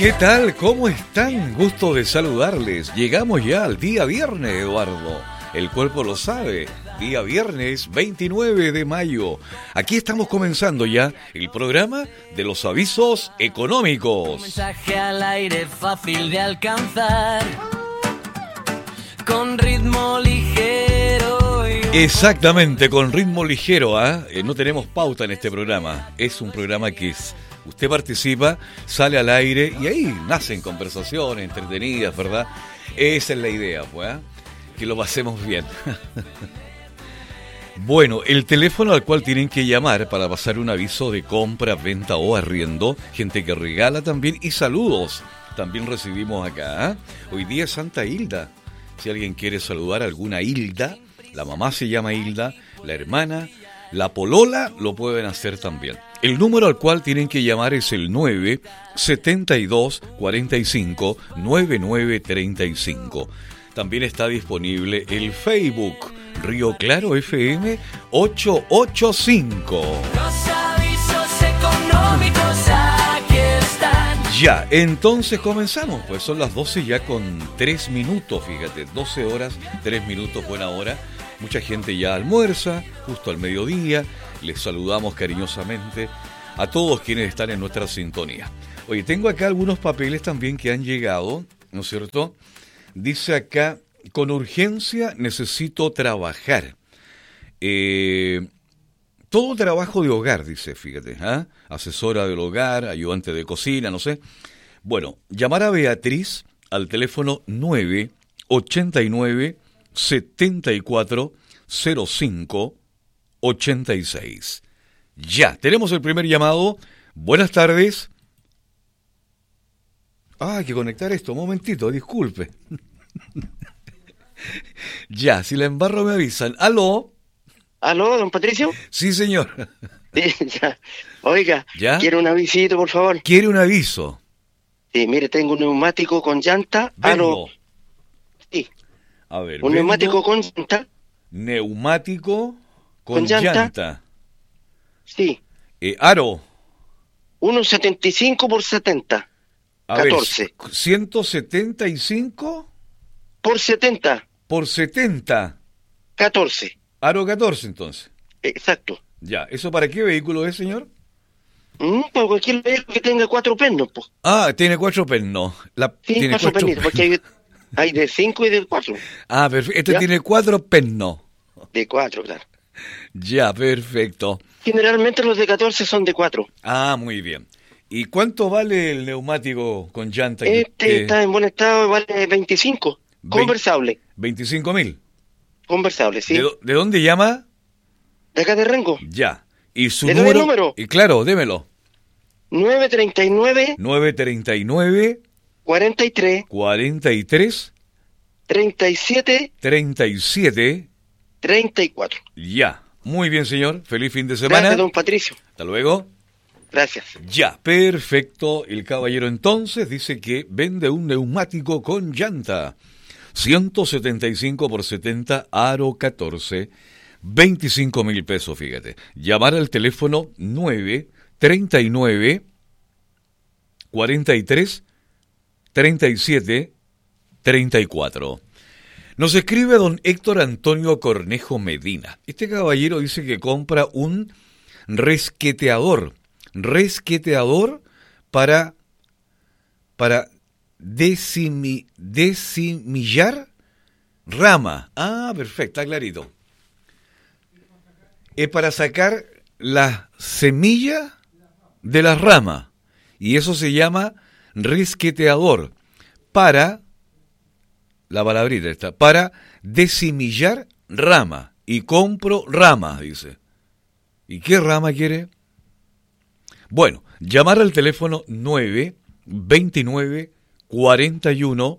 ¿Qué tal? ¿Cómo están? Gusto de saludarles. Llegamos ya al día viernes, Eduardo. El cuerpo lo sabe. Día viernes 29 de mayo. Aquí estamos comenzando ya el programa de los avisos económicos. Un mensaje al aire fácil de alcanzar, con ritmo ligero. Exactamente, con ritmo ligero. No tenemos pauta en este programa. Es un programa que usted participa, sale al aire y ahí nacen conversaciones entretenidas, ¿verdad? Esa es la idea, pues, que lo pasemos bien. Bueno, el teléfono al cual tienen que llamar para pasar un aviso de compra, venta o arriendo, gente que regala también, y saludos también recibimos acá. Hoy día es Santa Hilda. Si alguien quiere saludar a alguna Hilda, la mamá se llama Hilda, la hermana, la polola, lo pueden hacer también. El número al cual tienen que llamar es el 972-45-9935. También está disponible el Facebook Río Claro FM 885. Los avisos económicos aquí están. Ya, entonces comenzamos, pues son las 12 ya con 3 minutos, fíjate, 12 horas, 3 minutos, buena hora. Mucha gente ya almuerza, justo al mediodía. Les saludamos cariñosamente a todos quienes están en nuestra sintonía. Oye, tengo acá algunos papeles también que han llegado, ¿no es cierto? Dice acá, con urgencia necesito trabajar. Todo trabajo de hogar, dice, fíjate, asesora del hogar, ayudante de cocina, no sé. Bueno, llamar a Beatriz al teléfono 989 74 05 86. Ya, tenemos el primer llamado. Buenas tardes. Hay que conectar esto, un momentito, disculpe. Ya, si la embarro me avisan. ¿Aló? ¿Aló, don Patricio? Sí, señor. Sí, ya. Oiga, ¿Ya? ¿quiere un avisito, por favor? ¿Quiere un aviso? Sí, mire, tengo un neumático con llanta. Vengo. Sí, A ver, un neumático con llanta. Neumático con ¿Con llanta? llanta. Sí, Aro. 1.75 por 70. A 14. ver, 175 Por 70, por 70. 14. Aro 14, entonces. Exacto. Ya, ¿eso para qué vehículo es, señor? Para cualquier vehículo que tenga 4 pernos, pues. Tiene 4 pernos. Sí, Tiene 4 4 pernos, porque hay de 5 y de 4. perfecto. Este ¿Ya? tiene 4 pernos. De 4, claro. Ya, perfecto. Generalmente los de 14 son de 4. Muy bien. ¿Y cuánto vale el neumático con llanta? Está en buen estado, vale 25. Conversable. 25.000. Conversable, sí. ¿De dónde llama? De acá de Rengo. Ya. ¿Y su ¿Le doy el número? Y claro, démelo. 939 939 43 43 37 37. 34. Ya. Muy bien, señor. Feliz fin de semana. Gracias, don Patricio. Hasta luego. Gracias. Ya, perfecto. El caballero entonces dice que vende un neumático con llanta. 175 por 70, aro 14, 25.000 pesos, fíjate. Llamar al teléfono 939 43 37 34. Nos escribe don Héctor Antonio Cornejo Medina. Este caballero dice que compra un resqueteador para desimillar rama. Perfecto, está clarito. Es para sacar la semilla de la rama. Y eso se llama resqueteador. Para, la palabrita está, para desimillar rama. Y compro rama, dice. ¿Y qué rama quiere? Bueno, llamar al teléfono 929 41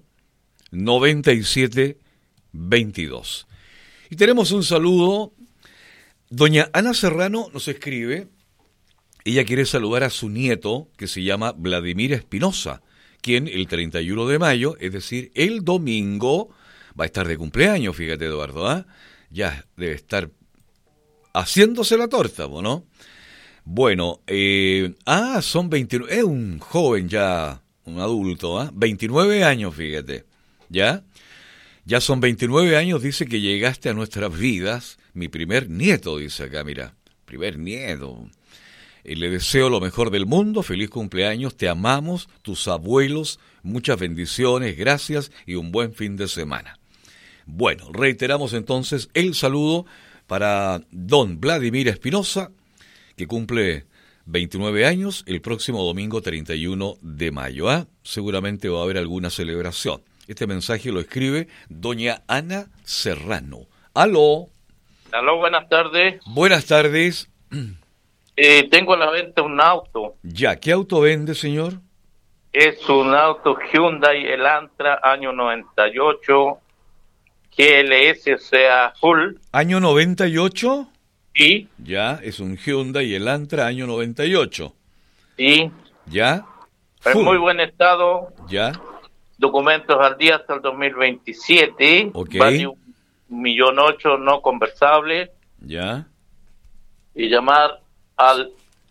97 22. Y tenemos un saludo. Doña Ana Serrano nos escribe. Ella quiere saludar a su nieto, que se llama Vladimir Espinosa, quien el 31 de mayo, es decir, el domingo, va a estar de cumpleaños, fíjate, Eduardo, ya debe estar haciéndose la torta, ¿no? Bueno, son 29, es un joven ya un adulto, ¿ah? 29 años, fíjate, ¿ya? Ya son 29 años, dice que llegaste a nuestras vidas. Mi primer nieto, dice acá, mira, primer nieto. Le deseo lo mejor del mundo, feliz cumpleaños, te amamos, tus abuelos, muchas bendiciones, gracias y un buen fin de semana. Bueno, reiteramos entonces el saludo para don Vladimir Espinosa, que cumple 29 años el próximo domingo 31 de mayo. Seguramente va a haber alguna celebración. Este mensaje lo escribe doña Ana Serrano. Aló. Aló, buenas tardes. Buenas tardes. Tengo a la venta un auto. Ya, ¿qué auto vende, señor? Es un auto Hyundai Elantra, año 98, GLS, o sea, full. ¿Año 98? Sí. Ya, es un Hyundai Elantra, año 98. Sí. ¿Ya? En Full. muy buen estado. ¿Ya? Documentos al día hasta el 2027. Ok. Vale 1.800.000 no conversable. ¿Ya? Y llamar al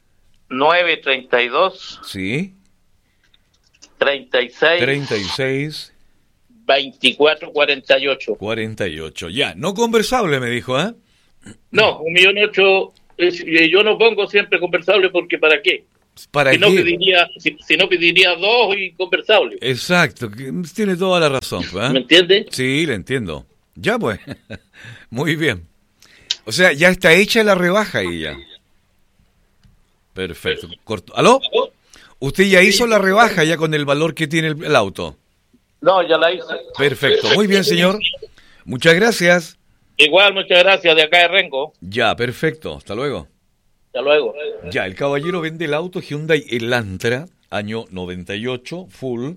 932 Sí. 36 2448. 48. Ya, no conversable, me dijo, ¿eh? No, 1.800.000, yo no pongo siempre conversable porque ¿para qué? ¿Para Si qué? no pediría 2 y conversable. Exacto, tiene toda la razón, ¿eh? ¿Me entiende? Sí, le entiendo. Ya, pues. Muy bien. O sea, ya está hecha la rebaja ahí ya. Perfecto. ¿Aló? ¿Usted ya hizo la rebaja ya con el valor que tiene el auto? No, ya la hice. Perfecto. Muy bien, señor. Muchas gracias. Igual, muchas gracias, de acá de Rengo. Ya, perfecto. Hasta luego. Hasta luego. Ya, el caballero vende el auto Hyundai Elantra, año 98, full,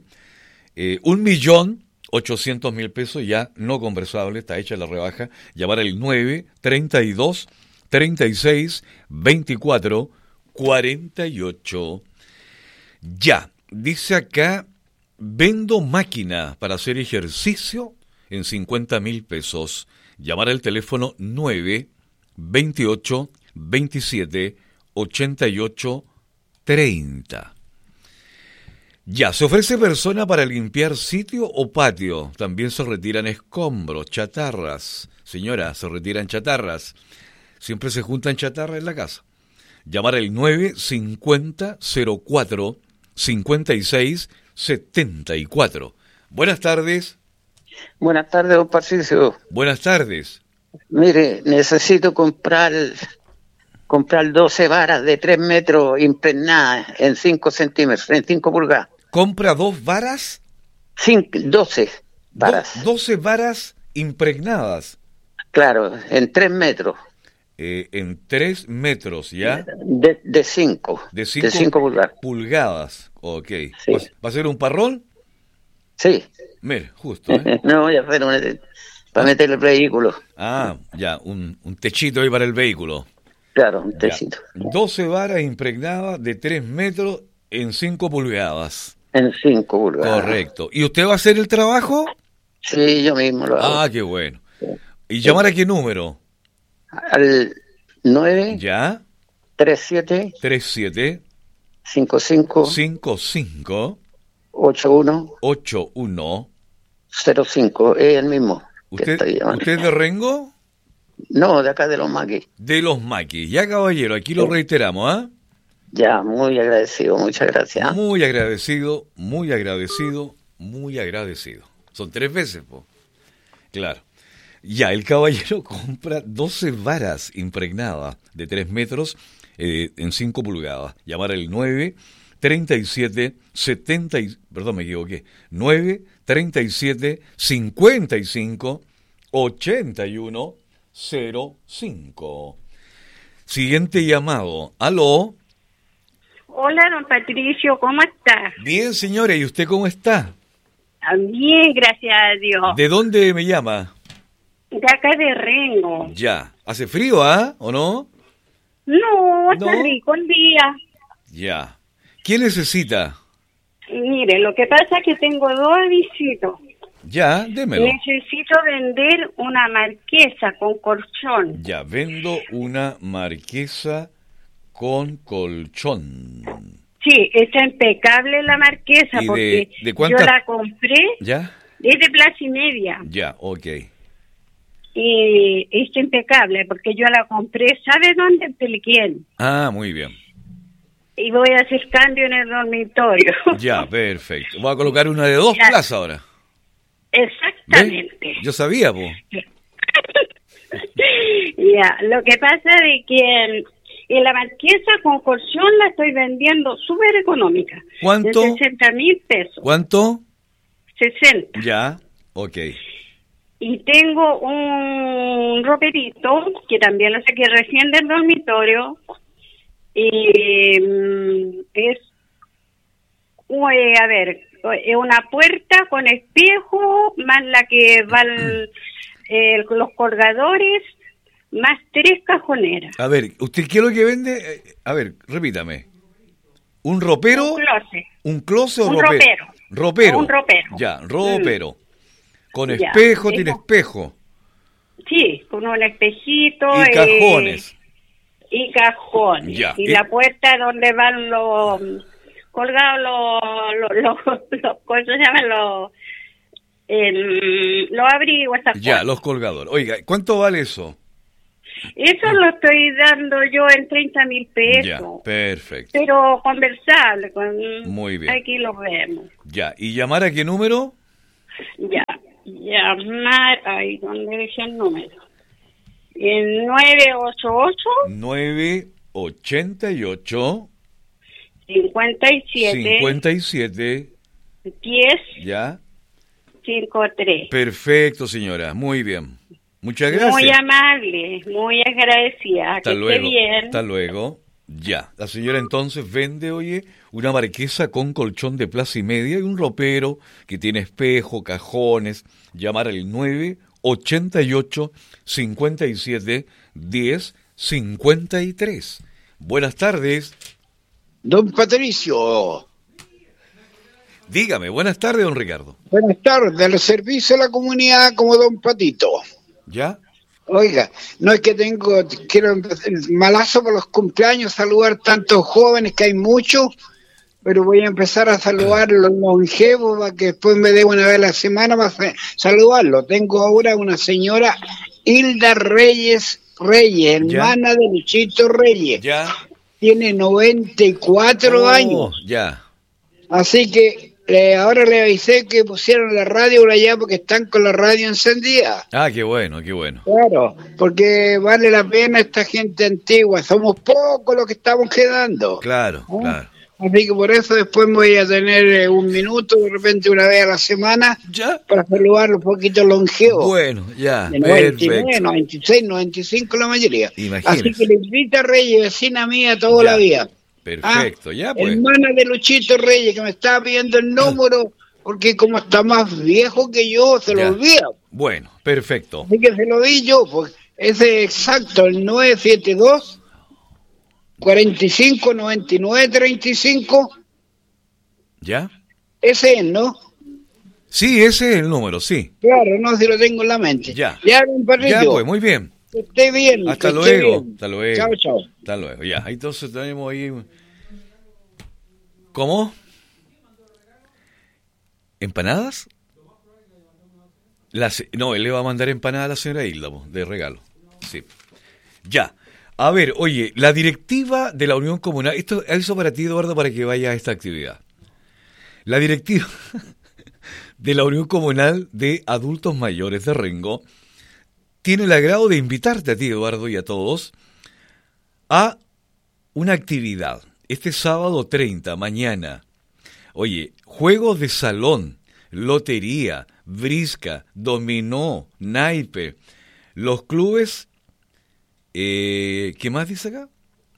1.800.000 pesos, ya no conversable, está hecha la rebaja. Llamar al 9 32 36 24 48. Ya, dice acá, vendo máquina para hacer ejercicio en 50.000 pesos. Llamar al teléfono 9 28 27 88 30. Ya, se ofrece persona para limpiar sitio o patio. También se retiran escombros, chatarras. Señora, se retiran chatarras. Siempre se juntan chatarras en la casa. Llamar al 950 04 56 74. Buenas tardes. Buenas tardes, don Patricio. Buenas tardes. Mire, necesito comprar 12 varas de 3 metros impregnadas en 5 centímetros, en 5 pulgadas. ¿Compra 2 varas? 12 varas. 12 varas impregnadas. Claro, en 3 metros. En 3 metros, ¿ya? De 5. De De 5 pulgadas. pulgadas. Ok. Sí. ¿Va a ser un parrón? Sí. Mire, justo, ¿eh? No voy a hacer para meter el vehículo. Ah, ya, un techito ahí para el vehículo. Claro, un Ya. techito. 12 varas impregnadas de 3 metros en 5 pulgadas. En 5 pulgadas. Correcto. ¿Y usted va a hacer el trabajo? Sí, yo mismo lo hago. Ah, qué bueno. ¿Y llamar a qué número? Al 9 Ya, 37 37 55 55 81 81. 05, es el mismo. que estoy llamando. ¿Usted es de Rengo? No, de acá de los maquis. De los maquis. Ya, caballero, aquí lo reiteramos, ¿ah? Ya, muy agradecido, muchas gracias. Muy agradecido, muy agradecido, muy agradecido. Son 3 veces, po. Claro. Ya, el caballero compra 12 varas impregnadas de 3 metros en 5 pulgadas. Llamar al 9 37 70, perdón, me equivoqué. 9 37 55 81 05. Siguiente llamado. ¿Aló? Hola, don Patricio, ¿cómo está? Bien, señora, ¿y usted cómo está? Bien, gracias a Dios. ¿De dónde me llama? De acá de Rengo. Ya. ¿Hace frío, o no? No, está ¿No? rico el día. Ya. ¿Qué necesita? Mire, lo que pasa es que tengo 2 avisitos. Ya, démelo. Necesito vender una marquesa con colchón. Ya, vendo una marquesa con colchón. Sí, está impecable la marquesa ¿Y porque de cuántas? yo la compré, ¿Ya? es de Plaza y Media. Ya, ok. Y está impecable porque yo la compré, ¿sabe dónde? En Peliquén. Ah, muy bien. Y voy a hacer cambio en el dormitorio. Ya, perfecto. Voy a colocar una de 2 Ya. plazas ahora. Exactamente. ¿Ve? Yo sabía, po. Ya, lo que pasa es que en la marquesa con colchón la estoy vendiendo súper económica. ¿Cuánto? En 60.000 pesos. ¿Cuánto? 60. Ya, ok. Y tengo un roperito que también lo saqué recién del dormitorio. Y es, a ver, es una puerta con espejo, más la que va los colgadores, más 3 cajoneras. A ver, ¿usted qué es lo que vende? A ver, repítame. ¿Un ropero? Un closet. ¿Un closet o Un ropero? ropero. Ropero. Un ropero. Ya, ropero. Con Ya. espejo, tiene espejo. Sí, con un espejito. Y cajones. Y cajones. Ya. Y la puerta donde van los colgados, ¿cómo se llaman? Los abrigos, esas Ya, cosas. los colgadores. Oiga, ¿cuánto vale eso? Eso lo estoy dando yo en 30.000 pesos. Ya, perfecto. Pero conversable. Muy bien. Aquí lo vemos. Ya, ¿y llamar a qué número? Ya. Llamar. Ahí, ¿dónde dejé el número? El 988 988 57 57 10 ya. 53. Perfecto, señora. Muy bien. Muchas gracias. Muy amable, muy agradecida. Hasta que luego. esté bien. Hasta luego. Ya. La señora entonces vende, oye, una marquesa con colchón de Plaza y Media y un ropero que tiene espejo, cajones. Llamar al 988 57 10 53. Buenas tardes. Don Patricio, Dígame, buenas tardes, don Ricardo. buenas tardes, al servicio de la comunidad como don Patito. ¿Ya? Oiga, no es que quiero empezar, malazo por los cumpleaños, saludar tantos jóvenes que hay muchos, pero voy a empezar a saludar los longevos para que después me dé una vez a la semana para saludarlo. Tengo ahora una señora Hilda Reyes, hermana de Luchito Reyes. ¿Ya? Tiene 94 años. Ya. Así que ahora le avisé que pusieron la radio por allá porque están con la radio encendida. Ah, qué bueno, qué bueno. Claro, porque vale la pena esta gente antigua. Somos pocos los que estamos quedando. Claro, ¿Eh? claro. Así que por eso después voy a tener un minuto, de repente una vez a la semana, ¿Ya? para saludar un poquito longevos. Bueno, ya, De 99, perfecto. 96, 95 la mayoría. Imagínese. Así que Lupita Reyes, vecina mía toda Ya. la vida. Perfecto, ya pues. Hermana de Luchito Reyes, que me estaba pidiendo el número, porque como está más viejo que yo, se Ya. lo olvida. Bueno, perfecto. Así que se lo di yo, pues ese es exacto, el 972 45 99 35. ¿Ya? Ese es, ¿no? Sí, ese es el número, sí. Claro, no, si lo tengo en la mente. Ya. Ya, don Patricio. Ya, pues, muy bien. Que esté bien. Hasta que esté luego. bien. Hasta luego. Chao, chao. Hasta luego, ya. Entonces tenemos ahí... ¿Cómo? ¿Empanadas? No, él le va a mandar empanadas a la señora Hilda, po, de regalo. Sí. Ya. A ver, oye, la directiva de la Unión Comunal... Esto es para ti, Eduardo, para que vayas a esta actividad. La directiva de la Unión Comunal de Adultos Mayores de Rengo tiene el agrado de invitarte a ti, Eduardo, y a todos a una actividad. Este sábado 30, mañana. Oye, juegos de salón, lotería, brisca, dominó, naipe, los clubes... ¿qué más dice acá?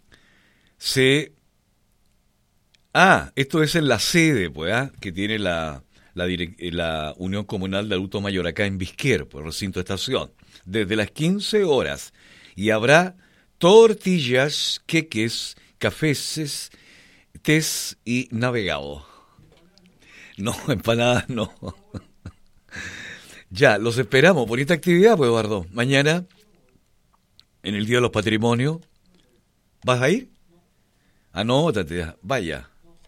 Esto es en la sede, pues, que tiene la Unión Comunal de Adultos Mayores acá en Bisquer, por recinto estación, desde las 15 horas. Y habrá tortillas, queques, cafés, tés y navegado. No, empanadas no. Ya, los esperamos por esta actividad, pues, Eduardo. Mañana, en el Día de los Patrimonios, ¿vas a ir? Anótate, vaya.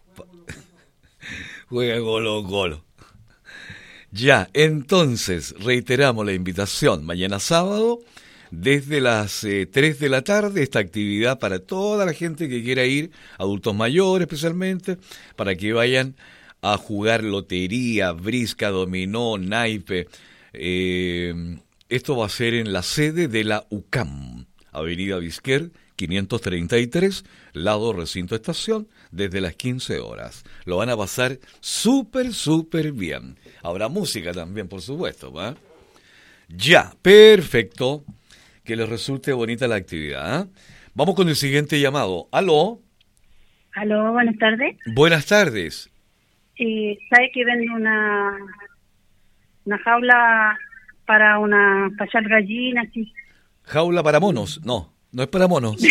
Juega Colo-Colo. Ya, entonces, reiteramos la invitación. Mañana sábado, desde las 3 de la tarde, esta actividad para toda la gente que quiera ir, adultos mayores especialmente, para que vayan a jugar lotería, brisca, dominó, naipe. Esto va a ser en la sede de la UCAM, Avenida Vizquer, 533, lado recinto estación, desde las 15 horas. Lo van a pasar súper, súper bien. Habrá música también, por supuesto, ¿va? Ya, perfecto. Que les resulte bonita la actividad, ¿eh? Vamos con el siguiente llamado. ¿Aló? Aló, buenas tardes. Buenas tardes. ¿Sabe que vende una jaula para echar gallinas? ¿Sí? ¿Jaula para monos? No, no es para monos.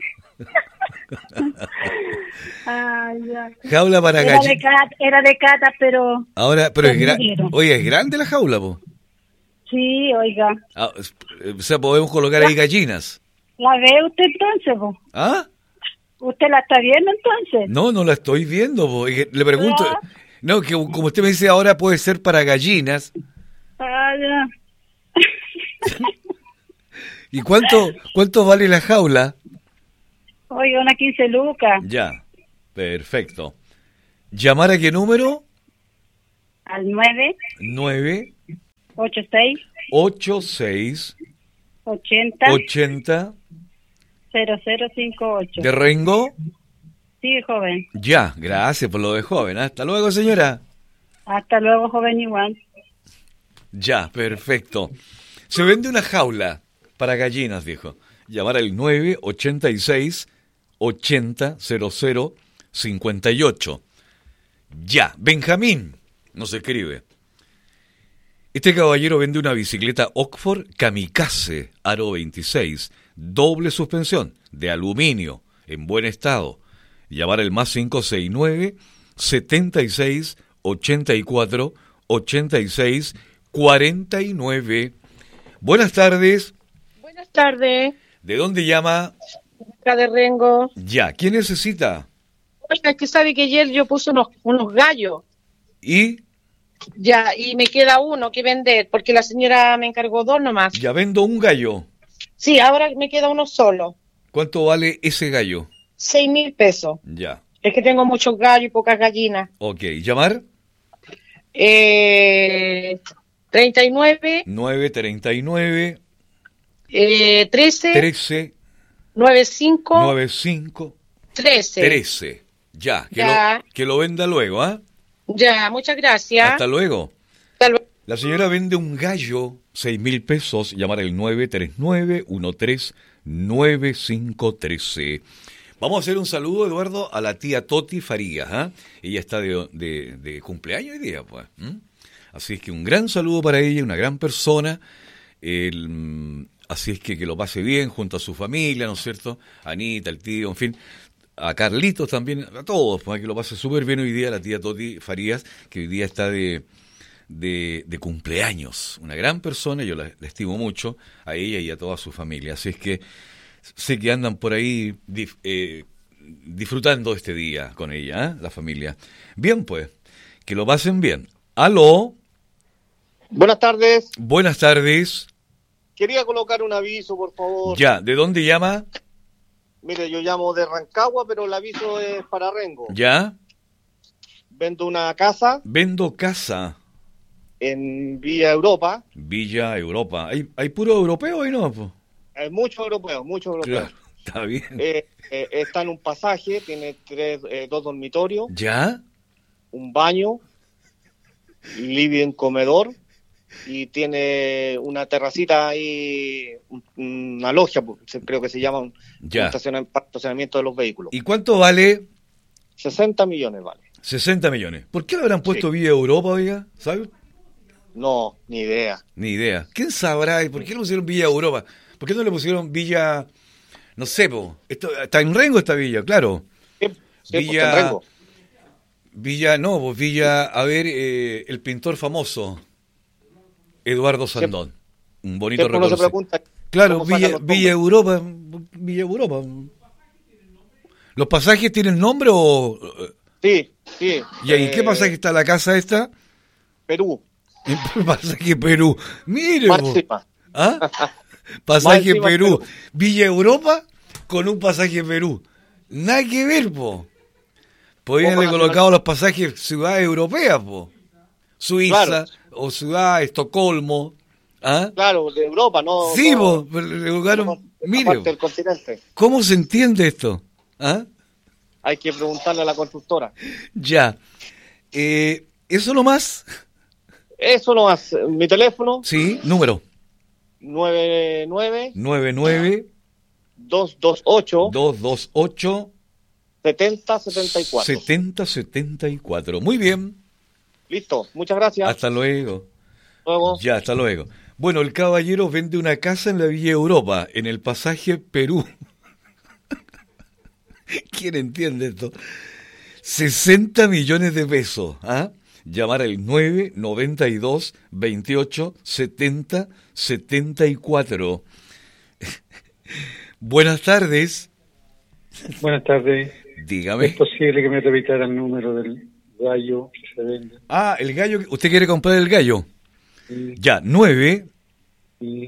Ya. Jaula para gallinas. Era de cata, pero... Ahora, pero oye, ¿es grande la jaula, po? Sí, oiga. O sea, podemos colocar ahí gallinas. ¿La ve usted entonces, po? ¿Ah? ¿Usted la está viendo entonces? No, no la estoy viendo, po. Le pregunto... ¿Ah? No, que como usted me dice ahora puede ser para gallinas. Ya. ¿Y cuánto vale la jaula? Oiga, unas 15 lucas. Ya, perfecto. ¿Llamar a qué número? Al 9 86 80 0058. ¿De Rengo? Sí, joven. Ya, gracias por lo de joven. Hasta luego, señora. Hasta luego, joven, igual. Ya, perfecto. Se vende una jaula para gallinas, dijo. Llamar al 986 80 00 58. Ya, Benjamín nos escribe. Este caballero vende una bicicleta Oxford Kamikaze Aro 26, doble suspensión, de aluminio, en buen estado. Llamar al más 569 76 84 86 49. Buenas tardes. Buenas tardes. ¿De dónde llama? Acá de Rengo. Ya, ¿quién necesita? Oiga, es que sabe que ayer yo puse unos gallos. ¿Y? Ya, y me queda uno que vender, porque la señora me encargó 2 nomás. Ya vendo un gallo. Sí, ahora me queda uno solo. ¿Cuánto vale ese gallo? 6.000 pesos. Ya. Es que tengo muchos gallos y pocas gallinas. Ok, ¿llamar? 39 939 13 95 13. Ya, Ya. Que lo venda luego, ¿ah? Ya, muchas gracias. Hasta luego. Hasta luego. La señora vende un gallo, 6.000 pesos, llamar al 939-13-9513. Vamos a hacer un saludo, Eduardo, a la tía Toti Farías, ¿ah? Ella está de cumpleaños hoy día, pues. Así es que un gran saludo para ella, una gran persona. Así es que lo pase bien junto a su familia, ¿no es cierto? A Anita, el tío, en fin. A Carlitos también, a todos, pues, que lo pase súper bien hoy día, la tía Toti Farías, que hoy día está de cumpleaños. Una gran persona, yo la estimo mucho, a ella y a toda su familia. Así es que sé que andan por ahí disfrutando este día con ella, ¿eh? La familia. Bien, pues, que lo pasen bien. ¿Aló? Buenas tardes. Buenas tardes. Quería colocar un aviso, por favor. Ya, ¿de dónde llama? Mire, yo llamo de Rancagua, pero el aviso es para Rengo. ¿Ya? Vendo una casa. Vendo casa. En Villa Europa. Villa Europa. ¿Hay puro europeo ahí no? Hay muchos europeos, Claro, está bien. Está en un pasaje, tiene 2 dormitorios. ¿Ya? Un baño, living, comedor, y tiene una terracita ahí, una logia, creo que se llama, un estacionamiento de los vehículos. ¿Y cuánto vale? 60 millones vale. 60 millones. ¿Por qué le habrán puesto Villa Europa, oiga? ¿Sabe? No, ni idea. Ni idea. ¿Quién sabrá? ¿Por qué le pusieron Villa Europa? ¿Por qué no le pusieron Villa, no sé, está en Rengo esta villa, claro? Sí, Villa, en Rengo. Villa, a ver, el pintor famoso, Eduardo Sandón. Un bonito reconocimiento. Claro, Villa Europa. ¿Los pasajes tienen nombre o...? Sí, sí. ¿Y ahí qué pasaje está la casa esta? Perú. Pasaje Perú. Mire, Máxima. ¿Ah? Pasaje Máxima Perú. Perú. Villa Europa con un pasaje Perú. Nada que ver, po. Podrían haber colocado los pasajes ciudades europeas, po. Suiza, Claro. o ciudad Estocolmo. ¿Ah? Claro, de Europa, no. Sí, no, po, le colocaron. no, Mire, parte del continente. ¿cómo se entiende esto? ¿Ah? Hay que preguntarle a la constructora. Ya. ¿Eso nomás? Eso nomás. Mi teléfono, Sí, número. 99 99 228 228 7074. 7074. Muy bien. Listo, muchas gracias. Hasta luego. Luego. Ya, hasta luego. Bueno, el caballero vende una casa en la Villa Europa, en el pasaje Perú. ¿Quién entiende esto? 60 millones de pesos. ¿Ah? Llamar al 992 28 70 74. Buenas tardes. Buenas tardes. Dígame. ¿Es posible que me repita el número del gallo que se vende? Ah, el gallo. ¿Usted quiere comprar el gallo? Sí. Ya, 9 Sí,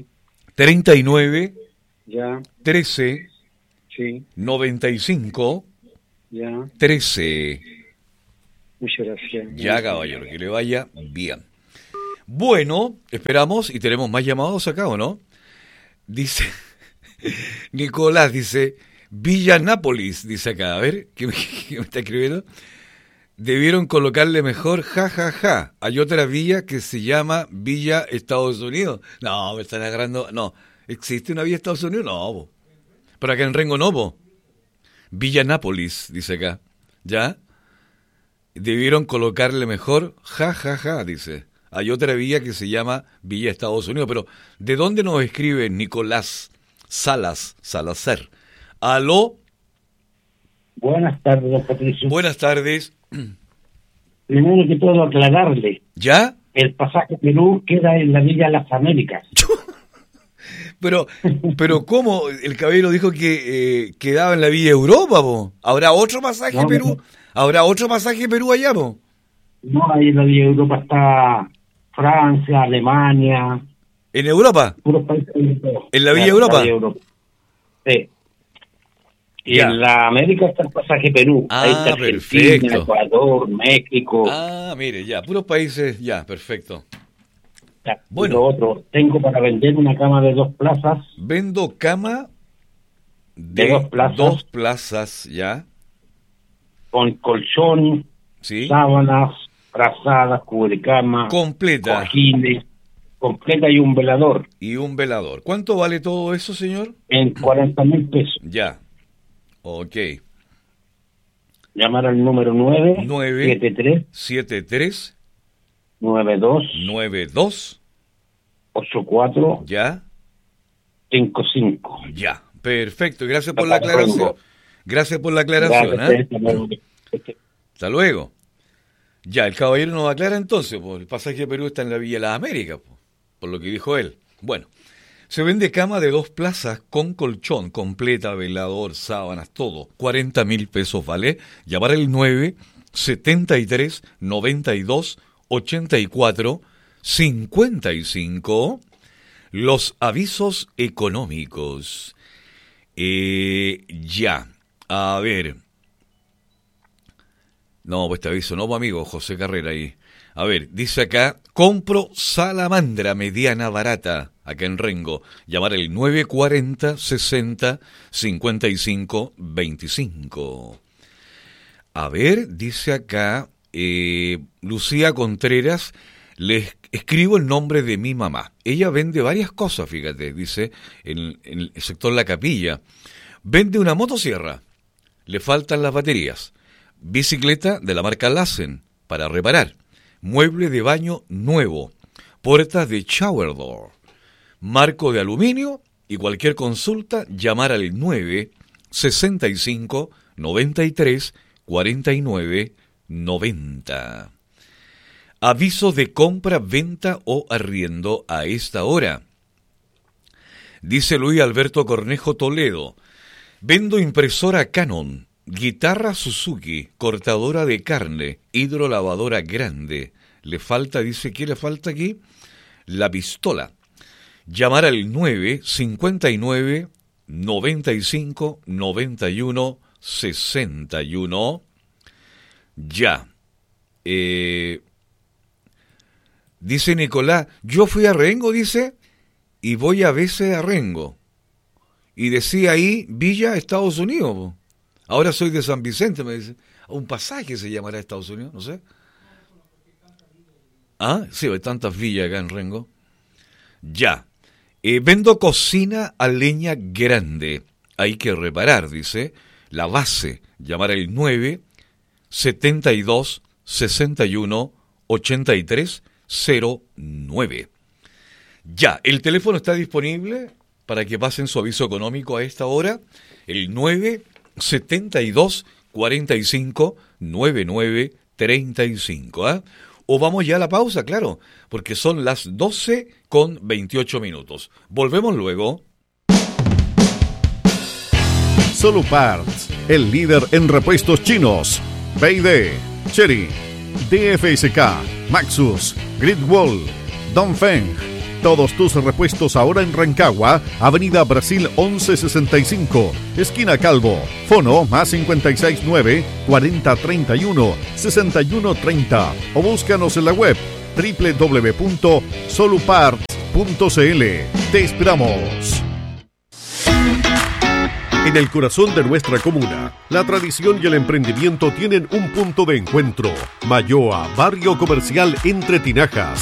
39 ya, 13 sí, 95 ya. 13. Muchas gracias. Ya, caballero, que le vaya bien. Bueno, esperamos y tenemos más llamados acá, ¿o no? Dice, Nicolás dice, Villa Nápoles, dice acá, a ver, ¿qué me está escribiendo? Debieron colocarle mejor ja. Hay otra villa que se llama Villa Estados Unidos. No, me están agarrando. No, ¿existe una Villa Estados Unidos? No, po. Pero acá en Rengo no, po. Villa Nápoles, dice acá. ¿Ya? Debieron colocarle mejor ja, dice. Hay otra villa que se llama Villa Estados Unidos. Pero, ¿de dónde nos escribe Nicolás Salazar? ¿Aló? Buenas tardes, don Patricio. Buenas tardes. Primero que todo, aclararle. ¿Ya? El pasaje Perú queda en la Villa Las Américas. Pero ¿cómo? El caballero dijo que quedaba en la Villa Europa, po. ¿Habrá otro pasaje No, Perú? no. ¿Habrá otro pasaje Perú allá, po? No, ahí en la Villa Europa está Francia, Alemania. ¿En Europa? Puros países europeos. ¿En la Villa Claro, Europa? la Villa Europa. Sí. Y Ya. en la América está el pasaje Perú. Ah, Ahí está Argentina, perfecto. Ecuador, México. Ah, mire, ya, puros países, ya, perfecto. Ya. Bueno. Y lo otro, tengo para vender una cama de 2 plazas. Vendo cama de De 2 plazas. 2 plazas, ya. Con colchón, Sí. sábanas, frazadas, cubrecama, Completa. cojines, completa y un velador Y un velador. ¿Cuánto vale todo eso, señor? en 40.000 pesos. Ya. Ok. Llamar al número 9 9 73 73 92 92 84 ya. 55. Ya. Perfecto. Gracias por la aclaración. Gracias por la aclaración. Gracias, Hasta luego. Ya, el caballero nos aclara entonces, pues, el pasaje de Perú está en la Villa de las Américas, pues, por lo que dijo él. Bueno, se vende cama de 2 plazas con colchón, completa, velador, sábanas, todo. 40.000 pesos vale. Llamar el 9 73 92 84 55. Los avisos económicos. Ya. A ver. No, pues este aviso no, amigo, José Carrera ahí. A ver, dice acá, compro salamandra mediana barata, acá en Rengo. Llamar el 940 60 55 25. A ver, dice acá, Lucía Contreras, les escribo el nombre de mi mamá. Ella vende varias cosas, fíjate, dice, en el sector La Capilla. Vende una motosierra, le faltan las baterías. Bicicleta de la marca Lassen para reparar. Mueble de baño nuevo. Puertas de shower door. Marco de aluminio y cualquier consulta llamar al 9 65 93 49 90. Aviso de compra, venta o arriendo a esta hora. Dice Luis Alberto Cornejo Toledo. Vendo impresora Canon guitarra Suzuki, cortadora de carne, hidrolavadora grande. Le falta, dice, ¿qué le falta aquí? La pistola. Llamar al 959 95 91 61. Ya. Dice Nicolás, yo fui a Rengo, dice, y voy a veces a Rengo. Y decía ahí, Villa, Estados Unidos. Ahora soy de San Vicente, me dice. Un pasaje se llamará Estados Unidos, no sé. Ah, sí, hay tantas villas acá en Rengo. Ya. Vendo cocina a leña grande. Hay que reparar, dice. La base, llamar al 9 72 61 83 09. Ya, el teléfono está disponible para que pasen su aviso económico a esta hora. El 9 72 45 99 35. ¿Ah? O vamos ya a la pausa, claro, porque son las 12:28. Volvemos luego. Soluparts, el líder en repuestos chinos. B&D, Chery, DFSK, Maxus, Gridwall, Dongfeng. Todos tus repuestos ahora en Rancagua, Avenida Brasil 1165, esquina Calvo. Fono más 569 4031 6130 o búscanos en la web www.soluparts.cl. Te esperamos. En el corazón de nuestra comuna, la tradición y el emprendimiento tienen un punto de encuentro. Mayoa, barrio comercial entre Tinajas.